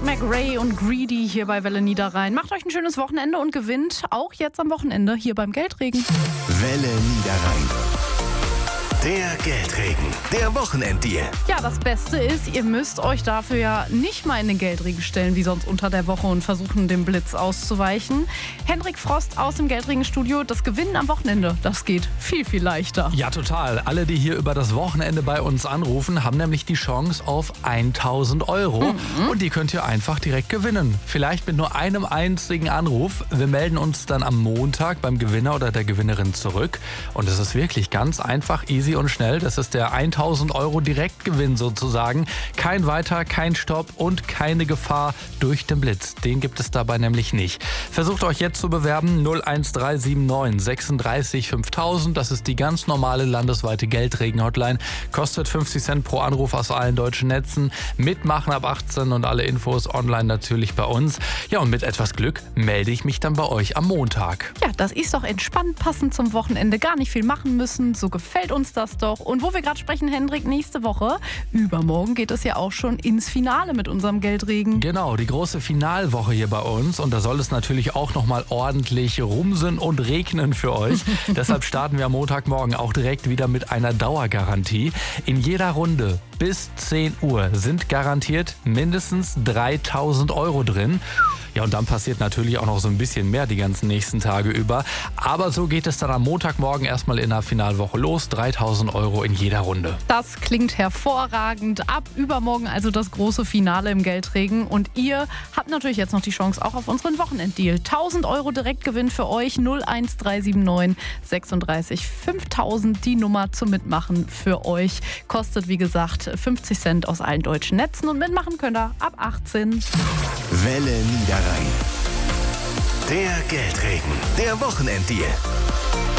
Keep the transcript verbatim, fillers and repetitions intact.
McRae und Greedy hier bei Welle Niederrhein. Macht euch ein schönes Wochenende und gewinnt auch jetzt am Wochenende hier beim Geldregen. Welle Niederrhein. Der Geldregen, der Wochenenddeal. Ja, das Beste ist, ihr müsst euch dafür ja nicht mal in den Geldregen stellen, wie sonst unter der Woche und versuchen, dem Blitz auszuweichen. Hendrik Frost aus dem Geldregenstudio, das Gewinnen am Wochenende, das geht viel, viel leichter. Ja, total. Alle, die hier über das Wochenende bei uns anrufen, haben nämlich die Chance auf tausend Euro. Mhm. Und die könnt ihr einfach direkt gewinnen. Vielleicht mit nur einem einzigen Anruf. Wir melden uns dann am Montag beim Gewinner oder der Gewinnerin zurück. Und es ist wirklich ganz einfach, easy und schnell. Das ist der tausend Euro Direktgewinn sozusagen. Kein Weiter, kein Stopp und keine Gefahr durch den Blitz. Den gibt es dabei nämlich nicht. Versucht euch jetzt zu bewerben. null eins drei sieben neun sechsunddreißig fünftausend. Das ist die ganz normale landesweite Geldregen-Hotline. Kostet fünfzig Cent pro Anruf aus allen deutschen Netzen. Mitmachen ab achtzehn und alle Infos online natürlich bei uns. Ja, und mit etwas Glück melde ich mich dann bei euch am Montag. Ja, das ist doch entspannt, passend zum Wochenende. Gar nicht viel machen müssen. So gefällt uns das doch. Und wo wir gerade sprechen, Hendrik, nächste Woche, übermorgen geht es ja auch schon ins Finale mit unserem Geldregen. Genau, die große Finalwoche hier bei uns. Und da soll es natürlich auch nochmal ordentlich rumsen und regnen für euch. Deshalb starten wir am Montagmorgen auch direkt wieder mit einer Dauergarantie. In jeder Runde bis zehn Uhr sind garantiert mindestens dreitausend Euro drin. Ja, und dann passiert natürlich auch noch so ein bisschen mehr die ganzen nächsten Tage über. Aber so geht es dann am Montagmorgen erstmal in der Finalwoche los. dreitausend Euro in jeder Runde. Das klingt hervorragend. Ab übermorgen also das große Finale im Geldregen. Und ihr habt natürlich jetzt noch die Chance auch auf unseren Wochenenddeal. tausend Euro Direktgewinn für euch. null eins drei sieben neun sechsunddreißig fünftausend. Die Nummer zum Mitmachen für euch. Kostet, wie gesagt, fünfzig Cent aus allen deutschen Netzen. Und mitmachen könnt ihr ab achtzehn. Welle Niederrhein. Der Geldregen, der Wochenenddeal.